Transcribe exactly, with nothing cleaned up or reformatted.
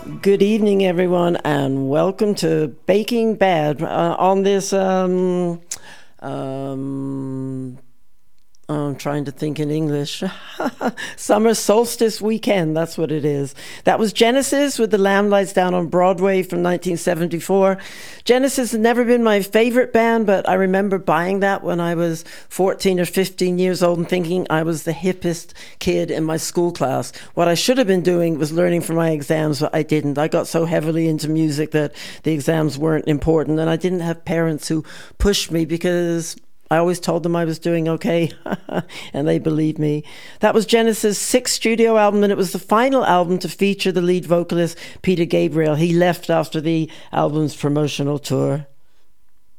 Good evening, everyone, and welcome to Baking Bad uh, on this. Um, um, I'm trying to think in English. Summer solstice weekend, that's what it is. That was Genesis with The Lamb Lies Down on Broadway from nineteen seventy-four. Genesis has never been my favorite band, but I remember buying that when I was fourteen or fifteen years old and thinking I was the hippest kid in my school class. What I should have been doing was learning for my exams, but I didn't. I got so heavily into music that the exams weren't important, and I didn't have parents who pushed me because I always told them I was doing okay, and they believed me. That was Genesis' sixth studio album, and it was the final album to feature the lead vocalist, Peter Gabriel. He left after the album's promotional tour.